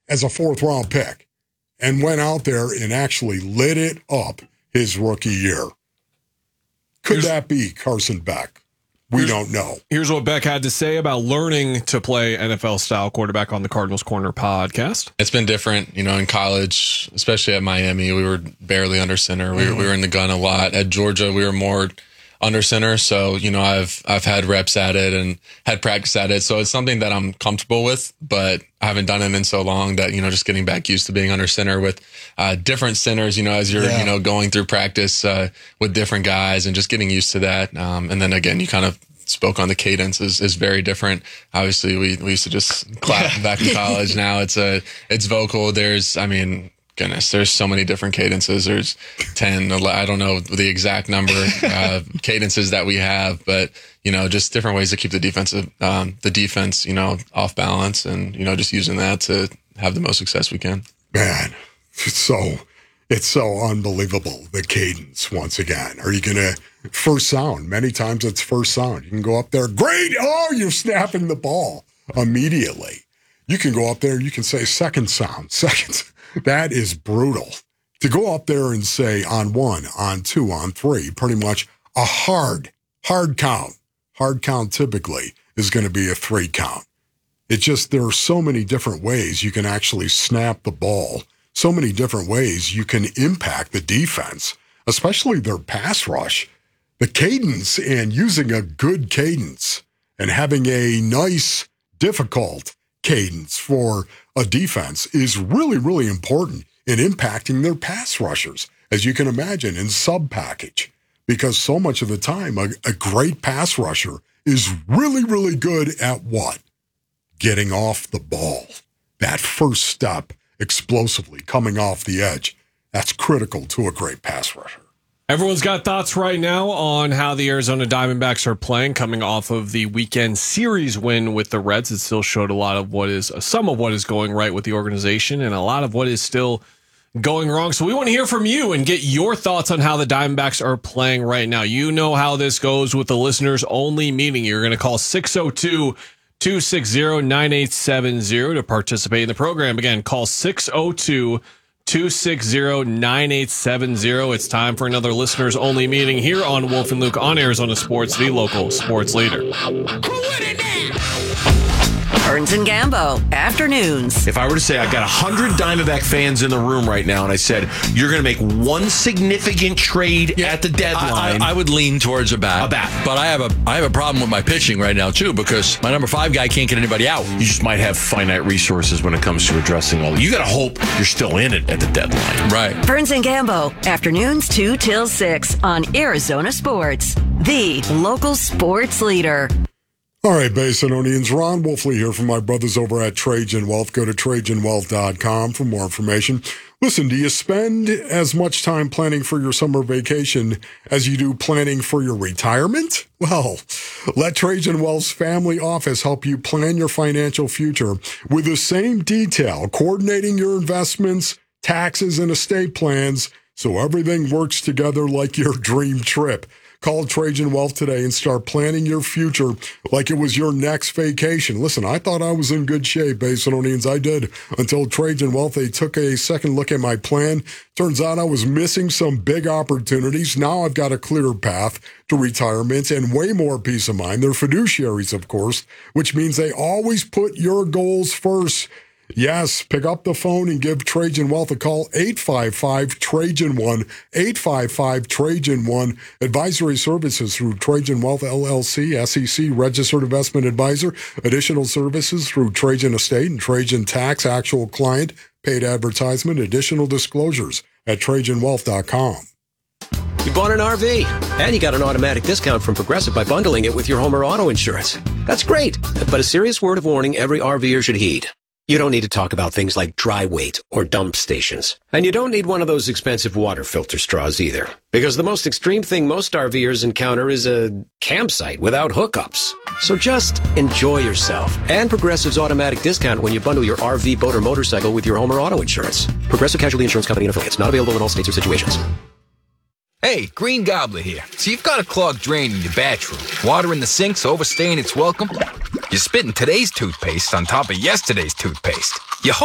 as a fourth-round pick and went out there and actually lit it up his rookie year. Could that be Carson Beck? We don't know. Here's what Beck had to say about learning to play NFL-style quarterback on the Cardinals Corner podcast. It's been different, in college, especially at Miami. We were barely under center. We were in the gun a lot. At Georgia, we were more under center. So, I've had reps at it and had practice at it. So it's something that I'm comfortable with, but I haven't done it in so long that, just getting back used to being under center with different centers, as you're, going through practice with different guys and just getting used to that. And then again, you kind of spoke on the cadence is very different. Obviously, we used to just clap back in college. Now it's vocal. There's so many different cadences. There's 10, I don't know the exact number cadences that we have, but just different ways to keep the defense, off balance, and just using that to have the most success we can. Man, it's so unbelievable, the cadence once again. Are you gonna first sound? Many times it's first sound. You can go up there, great. Oh, you're snapping the ball immediately. You can go up there. You can say second sound, second. That is brutal. To go up there and say on 1, on 2, on 3, pretty much a hard count. Hard count typically is going to be a 3 count. It's just there are so many different ways you can actually snap the ball, so many different ways you can impact the defense, especially their pass rush. The cadence and using a good cadence and having a nice, difficult cadence for a defense is really, really important in impacting their pass rushers, as you can imagine, in sub-package. Because so much of the time, a great pass rusher is really, really good at what? Getting off the ball. That first step, explosively coming off the edge, that's critical to a great pass rusher. Everyone's got thoughts right now on how the Arizona Diamondbacks are playing, coming off of the weekend series win with the Reds. It still showed some of what is going right with the organization and a lot of what is still going wrong. So we want to hear from you and get your thoughts on how the Diamondbacks are playing right now. You know how this goes with the listeners only meeting. You're going to call 602-260-9870 to participate in the program. Again, call 602-260-9870. It's time for another listeners only meeting here on Wolf and Luke on Arizona Sports, the local sports leader. Burns and Gambo, afternoons. If I were to say I got 100 Diamondback fans in the room right now and I said, you're going to make one significant trade at the deadline. I would lean towards a bat. But I have a problem with my pitching right now, too, because my number 5 guy can't get anybody out. You just might have finite resources when it comes to addressing all. You got to hope you're still in it at the deadline. Right. Burns and Gambo, afternoons 2 till 6 on Arizona Sports, the local sports leader. All right, Basinonians, Ron Wolfley here from my brothers over at Trajan Wealth. Go to TrajanWealth.com for more information. Listen, do you spend as much time planning for your summer vacation as you do planning for your retirement? Well, let Trajan Wealth's family office help you plan your financial future with the same detail, coordinating your investments, taxes, and estate plans so everything works together like your dream trip. Call Trajan Wealth today and start planning your future like it was your next vacation. Listen, I thought I was in good shape, Basinonians. I did until Trajan Wealth. They took a second look at my plan. Turns out I was missing some big opportunities. Now I've got a clearer path to retirement and way more peace of mind. They're fiduciaries, of course, which means they always put your goals first. Yes, pick up the phone and give Trajan Wealth a call, 855-TRAJAN-1, 855-TRAJAN-1. Advisory services through Trajan Wealth, LLC, SEC Registered Investment Advisor. Additional services through Trajan Estate and Trajan Tax, actual client, paid advertisement. Additional disclosures at TrajanWealth.com. You bought an RV, and you got an automatic discount from Progressive by bundling it with your home or auto insurance. That's great, but a serious word of warning every RVer should heed. You don't need to talk about things like dry weight or dump stations. And you don't need one of those expensive water filter straws either. Because the most extreme thing most RVers encounter is a campsite without hookups. So just enjoy yourself. And Progressive's automatic discount when you bundle your RV, boat, or motorcycle with your home or auto insurance. Progressive Casualty Insurance Company and affiliates. Not available in all states or situations. Hey, Green Gobbler here. So you've got a clogged drain in your bathroom. Water in the sink's overstaying its welcome. You're spitting today's toothpaste on top of yesterday's toothpaste. You